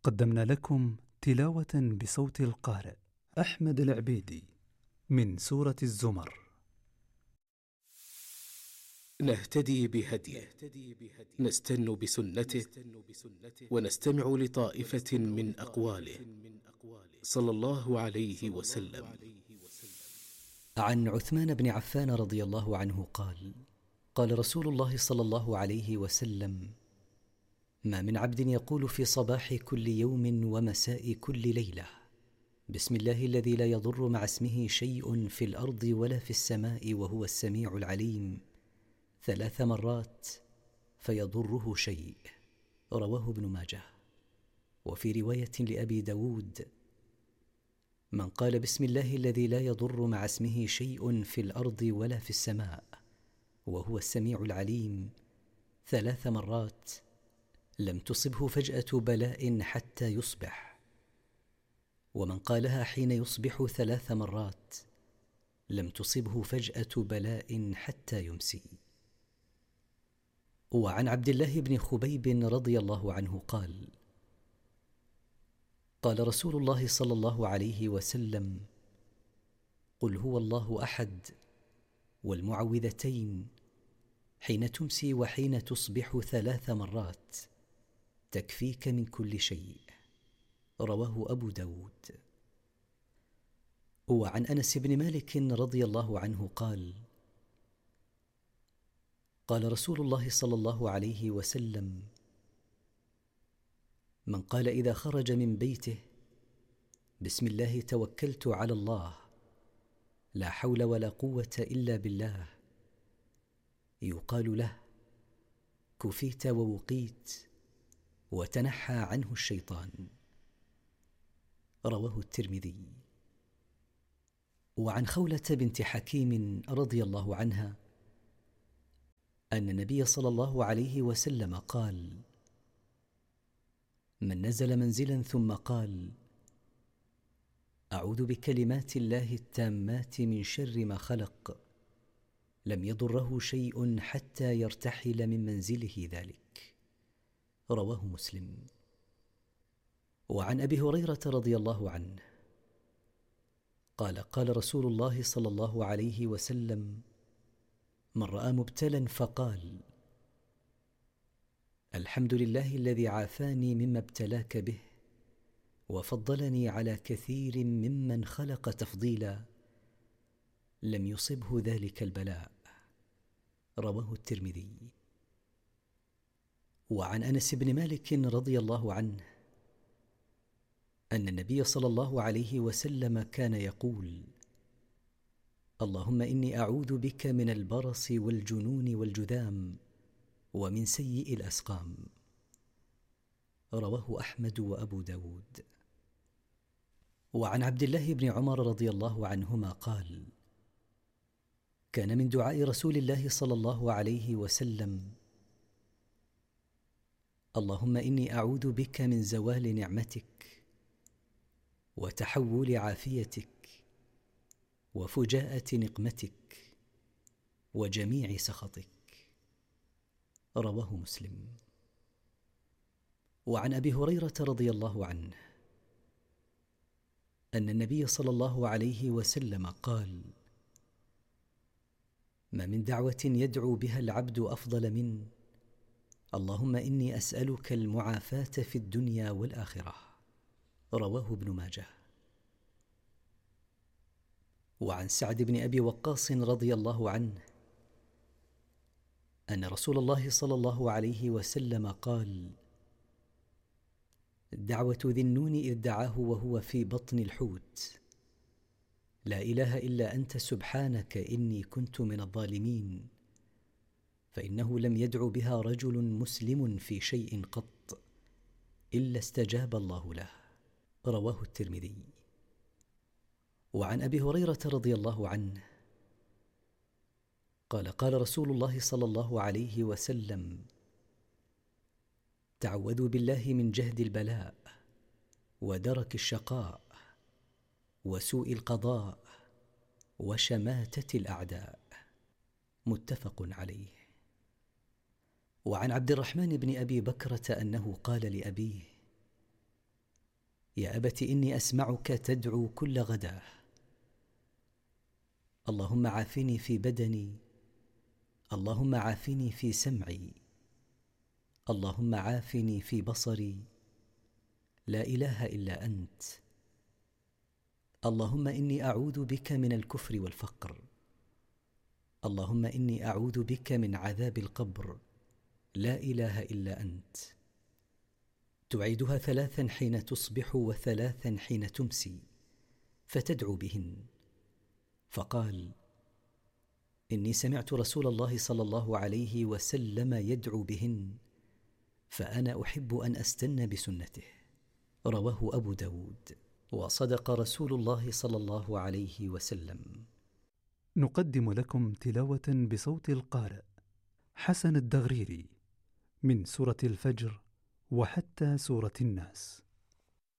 قدمنا لكم تلاوة بصوت القارئ أحمد العبيدي من سورة الزمر. نهتدي بهديه، نستن بسنته، ونستمع لطائفة من أقواله صلى الله عليه وسلم. عن عثمان بن عفان رضي الله عنه قال: قال رسول الله صلى الله عليه وسلم: ما من عبد يقول في صباح كل يوم ومساء كل ليلة: بسم الله الذي لا يضر مع اسمه شيء في الأرض ولا في السماء وهو السميع العليم 3 مرات فيضره شيء. رواه ابن ماجه. وفي رواية لأبي داود: من قال بسم الله الذي لا يضر مع اسمه شيء في الأرض ولا في السماء وهو السميع العليم 3 مرات لم تصبه فجأة بلاء حتى يصبح، ومن قالها حين يصبح 3 مرات لم تصبه فجأة بلاء حتى يمسي. وعن عبد الله بن خبيب رضي الله عنه قال: قال رسول الله صلى الله عليه وسلم: قل هو الله أحد والمعوذتين حين تمسي وحين تصبح 3 مرات تكفيك من كل شيء. رواه أبو داود. وعن أنس بن مالك رضي الله عنه قال: قال رسول الله صلى الله عليه وسلم: من قال إذا خرج من بيته: بسم الله توكلت على الله لا حول ولا قوة إلا بالله، يقال له: كفيت ووقيت وتنحى عنه الشيطان. رواه الترمذي. وعن خولة بنت حكيم رضي الله عنها أن النبي صلى الله عليه وسلم قال: من نزل منزلا ثم قال: أعوذ بكلمات الله التامات من شر ما خلق، لم يضره شيء حتى يرتحل من منزله ذلك. رواه مسلم. وعن أبي هريرة رضي الله عنه قال: قال رسول الله صلى الله عليه وسلم: من رأى مبتلا فقال: الحمد لله الذي عافاني مما ابتلاك به وفضلني على كثير ممن خلق تفضيلا، لم يصبه ذلك البلاء. رواه الترمذي. وعن أنس بن مالك رضي الله عنه أن النبي صلى الله عليه وسلم كان يقول: اللهم إني أعوذ بك من البرص والجنون والجذام ومن سيء الأسقام. رواه أحمد وأبو داود. وعن عبد الله بن عمر رضي الله عنهما قال: كان من دعاء رسول الله صلى الله عليه وسلم: اللهم إني أعوذ بك من زوال نعمتك وتحول عافيتك وفجاءة نقمتك وجميع سخطك. رواه مسلم. وعن أبي هريرة رضي الله عنه أن النبي صلى الله عليه وسلم قال: ما من دعوة يدعو بها العبد أفضل من اللهم إني أسألك المعافاة في الدنيا والآخرة. رواه ابن ماجه. وعن سعد بن أبي وقاص رضي الله عنه أن رسول الله صلى الله عليه وسلم قال: دعوة ذي النون إذ دعاه وهو في بطن الحوت: لا إله إلا أنت سبحانك إني كنت من الظالمين، فإنه لم يدع بها رجل مسلم في شيء قط إلا استجاب الله له. رواه الترمذي. وعن أبي هريرة رضي الله عنه قال: قال رسول الله صلى الله عليه وسلم: تعوذوا بالله من جهد البلاء ودرك الشقاء وسوء القضاء وشماتة الأعداء. متفق عليه. وعن عبد الرحمن بن أبي بكرة أنه قال لأبيه: يا أبت إني أسمعك تدعو كل غداه: اللهم عافني في بدني، اللهم عافني في سمعي، اللهم عافني في بصري، لا إله إلا أنت. اللهم إني أعوذ بك من الكفر والفقر، اللهم إني أعوذ بك من عذاب القبر، لا إله إلا أنت. تعيدها 3 حين تصبح و3 حين تمسي، فتدعو بهن. فقال: إني سمعت رسول الله صلى الله عليه وسلم يدعو بهن، فأنا أحب أن أستن بسنته. رواه أبو داود. وصدق رسول الله صلى الله عليه وسلم. نقدم لكم تلاوة بصوت القارئ حسن الدغريري من سورة الفجر وحتى سورة الناس.